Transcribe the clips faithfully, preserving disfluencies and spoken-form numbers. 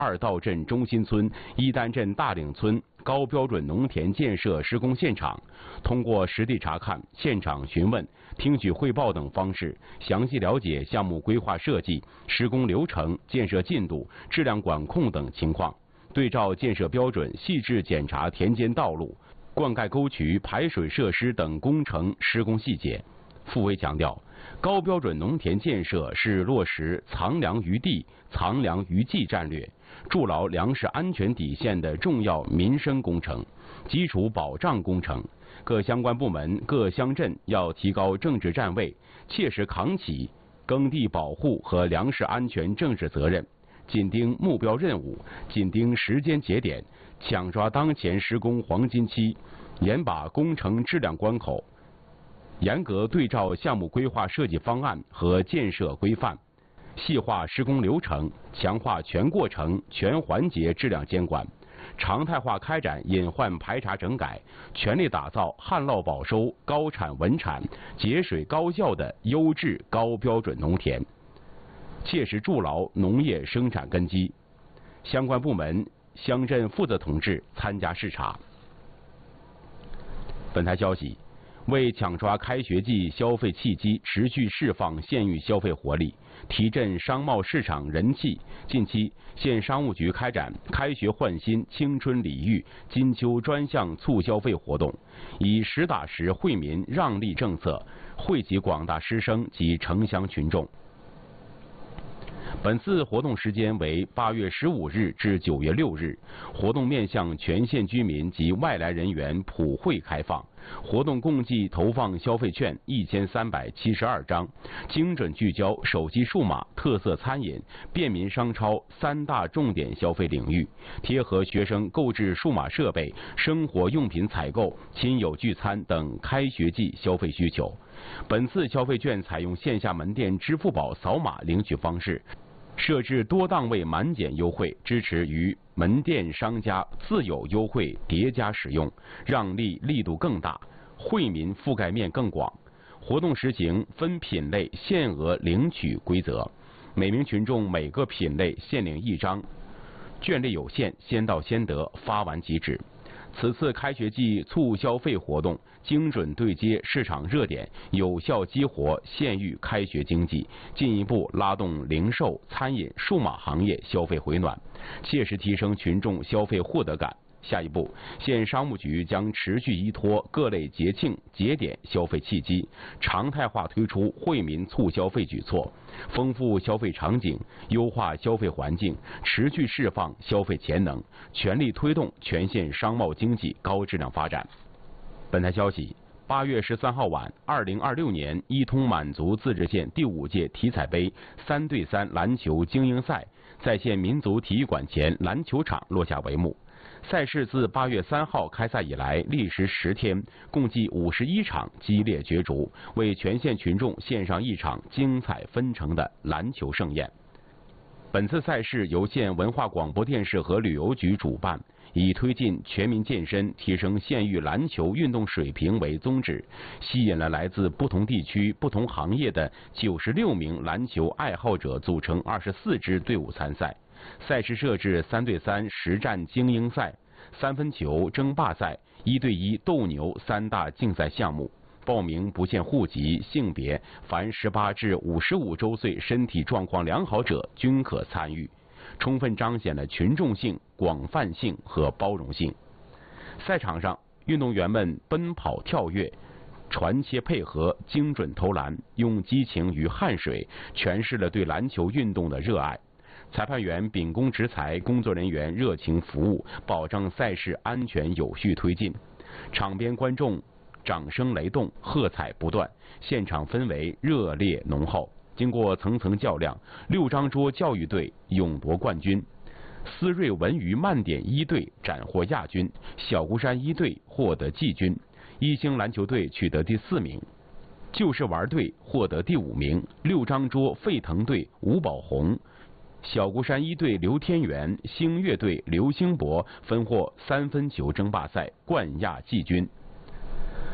二道镇中心村、一丹镇大岭村高标准农田建设施工现场，通过实地查看、现场询问、听取汇报等方式，详细了解项目规划设计、施工流程、建设进度、质量管控等情况，对照建设标准细致检查田间道路、灌溉沟渠、排水设施等工程施工细节。傅威强调，高标准农田建设是落实藏粮于地、藏粮于技战略，筑牢粮食安全底线的重要民生工程、基础保障工程。各相关部门、各乡镇要提高政治站位，切实扛起耕地保护和粮食安全政治责任，紧盯目标任务，紧盯时间节点，抢抓当前施工黄金期，严把工程质量关口，严格对照项目规划设计方案和建设规范，细化施工流程，强化全过程、全环节质量监管，常态化开展隐患排查整改，全力打造旱涝保收、高产稳产、节水高效的优质高标准农田，切实筑牢农业生产根基。相关部门、乡镇负责同志参加视察。本台消息，为抢抓开学季消费契机，持续释放县域消费活力，提振商贸市场人气，近期县商务局开展开学换新、青春礼遇、金秋专项促消费活动，以实打实惠民让利政策惠及广大师生及城乡群众。本次活动时间为八月十五日至九月六日，活动面向全县居民及外来人员普惠开放。活动共计投放消费券一千三百七十二张，精准聚焦手机数码、特色餐饮、便民商超三大重点消费领域，贴合学生购置数码设备、生活用品采购、亲友聚餐等开学季消费需求。本次消费券采用线下门店支付宝扫码领取方式，设置多档位满减优惠，支持与门店商家自有优惠叠加使用，让利力度更大，惠民覆盖面更广。活动实行分品类限额领取规则，每名群众每个品类限领一张，券类有限，先到先得，发完即止。此次开学季促消费活动精准对接市场热点，有效激活县域开学经济，进一步拉动零售、餐饮、数码行业消费回暖，切实提升群众消费获得感。下一步，县商务局将持续依托各类节庆节点消费契机，常态化推出惠民促消费举措，丰富消费场景，优化消费环境，持续释放消费潜能，全力推动全县商贸经济高质量发展。本台消息，八月十三号晚，二零二六年一通满族自治县第五届体彩杯三对三篮球精英赛在县民族体育馆前篮球场落下帷幕。赛事自八月三号开赛以来，历时十天，共计五十一场激烈角逐，为全县群众献上一场精彩纷呈的篮球盛宴。本次赛事由县文化广播电视和旅游局主办，以推进全民健身、提升县域篮球运动水平为宗旨，吸引了来自不同地区、不同行业的九十六名篮球爱好者，组成二十四支队伍参赛。赛事设置三对三实战精英赛、三分球争霸赛、一对一斗牛三大竞赛项目。报名不限户籍、性别，凡十八至五十五周岁身体状况良好者均可参与，充分彰显了群众性、广泛性和包容性。赛场上，运动员们奔跑跳跃、传切配合、精准投篮，用激情与汗水诠释了对篮球运动的热爱。裁判员秉公执裁，工作人员热情服务，保障赛事安全有序推进。场边观众掌声雷动，喝彩不断，现场氛围热烈浓厚。经过层层较量，六张桌教育队勇夺冠军，思瑞文娱慢点一队斩获亚军，小孤山一队获得季军，一星篮球队取得第四名，就是玩队获得第五名。六张桌沸腾队吴宝红、小孤山一队刘天元、星乐队刘兴博分获三分球争霸赛冠亚季军。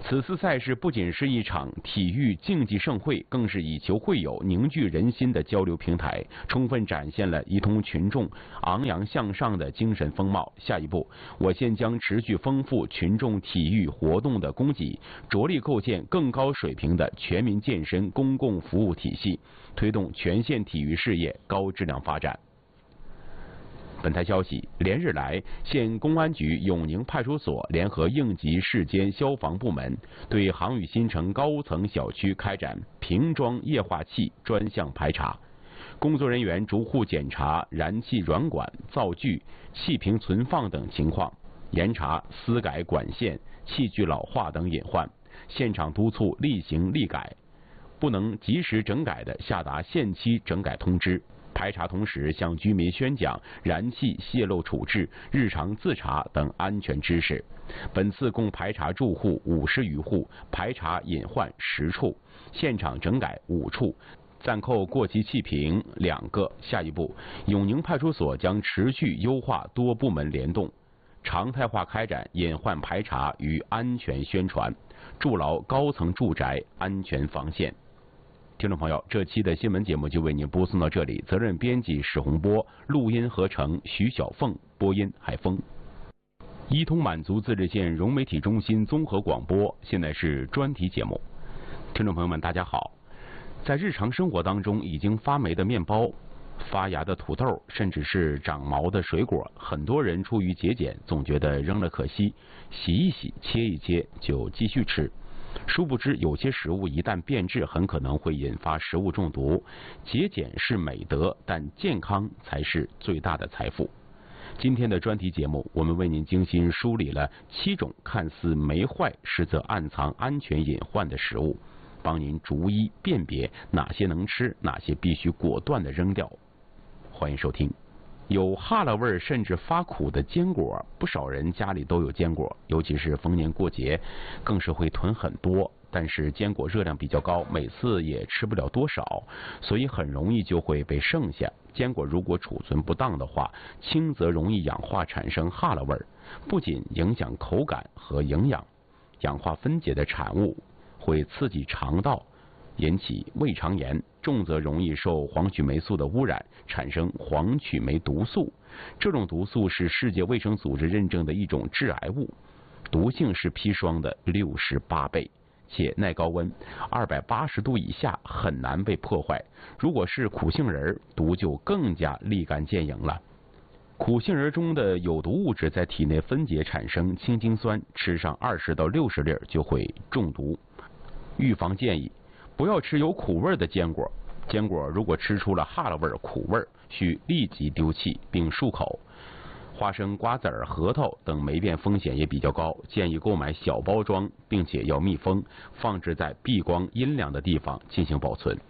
此次赛事不仅是一场体育竞技盛会，更是以球会友、凝聚人心的交流平台，充分展现了一通群众昂扬向上的精神风貌。下一步，我县将持续丰富群众体育活动的供给，着力构建更高水平的全民健身公共服务体系，推动全县体育事业高质量发展。本台消息，连日来，县公安局永宁派出所联合应急市监消防部门，对航宇新城高层小区开展瓶装液化气专项排查。工作人员逐户检查燃气软管、灶具、气瓶存放等情况，严查私改管线、器具老化等隐患，现场督促立行立改，不能及时整改的，下达限期整改通知。排查同时，向居民宣讲燃气泄漏处置、日常自查等安全知识。本次共排查住户五十余户，排查隐患十处，现场整改五处，暂扣过期气瓶两个。下一步，永宁派出所将持续优化多部门联动，常态化开展隐患排查与安全宣传，筑牢高层住宅安全防线。听众朋友，这期的新闻节目就为您播送到这里，责任编辑史洪波，录音合成徐小凤，播音海峰。一通满族自治县融媒体中心综合广播，现在是专题节目。听众朋友们，大家好。在日常生活当中，已经发霉的面包、发芽的土豆，甚至是长毛的水果，很多人出于节俭，总觉得扔了可惜，洗一洗、切一切就继续吃。殊不知，有些食物一旦变质，很可能会引发食物中毒。节俭是美德，但健康才是最大的财富。今天的专题节目，我们为您精心梳理了七种看似没坏，实则暗藏安全隐患的食物，帮您逐一辨别哪些能吃，哪些必须果断的扔掉。欢迎收听。有哈喇味儿甚至发苦的坚果，不少人家里都有坚果，尤其是逢年过节，更是会囤很多。但是坚果热量比较高，每次也吃不了多少，所以很容易就会被剩下。坚果如果储存不当的话，轻则容易氧化产生哈喇味儿，不仅影响口感和营养，氧化分解的产物会刺激肠道，引起胃肠炎，重则容易受黄曲霉素的污染，产生黄曲霉毒素。这种毒素是世界卫生组织认证的一种致癌物，毒性是砒霜的六十八倍，且耐高温，二百八十度以下很难被破坏。如果是苦杏仁，毒就更加立竿见影了。苦杏仁中的有毒物质在体内分解产生氢氰酸，吃上二十到六十粒就会中毒。预防建议：不要吃有苦味的坚果，坚果如果吃出了哈喇味、苦味，需立即丢弃并漱口。花生、瓜子儿、核桃等霉变风险也比较高，建议购买小包装，并且要密封，放置在避光阴凉的地方进行保存。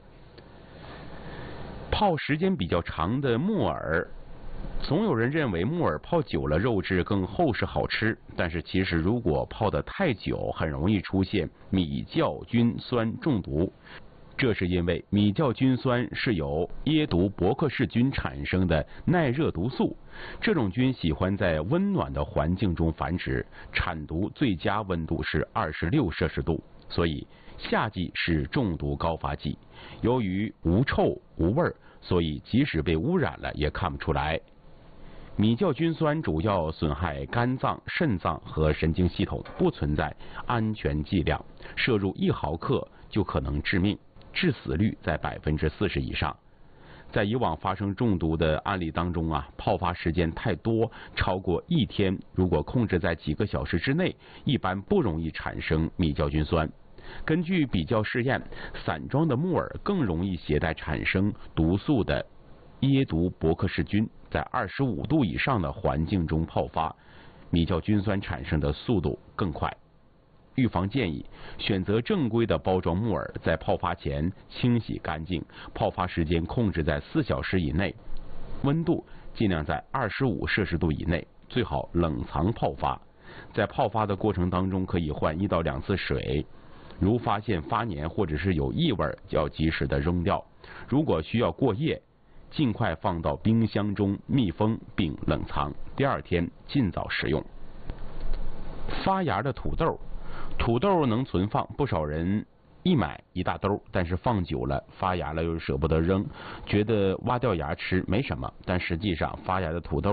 泡时间比较长的木耳，总有人认为木耳泡久了肉质更厚实好吃，但是其实如果泡得太久，很容易出现米酵菌酸中毒。这是因为米酵菌酸是由椰毒伯克氏菌产生的耐热毒素，这种菌喜欢在温暖的环境中繁殖，产毒最佳温度是二十六摄氏度，所以夏季是中毒高发季。由于无臭无味，所以即使被污染了也看不出来。米酵菌酸主要损害肝脏、肾脏和神经系统，不存在安全剂量，摄入一毫克就可能致命，致死率在百分之四十以上。在以往发生中毒的案例当中啊，泡发时间太多，超过一天，如果控制在几个小时之内，一般不容易产生米酵菌酸。根据比较试验，散装的木耳更容易携带产生毒素的椰毒伯克氏菌，在二十五度以上的环境中泡发，米酵菌酸产生的速度更快。预防建议：选择正规的包装木耳，在泡发前清洗干净，泡发时间控制在四小时以内，温度尽量在二十五摄氏度以内，最好冷藏泡发。在泡发的过程当中，可以换一到两次水。如发现发黏或者是有异味，要及时的扔掉。如果需要过夜，尽快放到冰箱中密封并冷藏，第二天尽早食用。发芽的土豆， 土豆能存放，不少人一买一大兜，但是放久了发芽了又舍不得扔，觉得挖掉芽吃没什么，但实际上发芽的土豆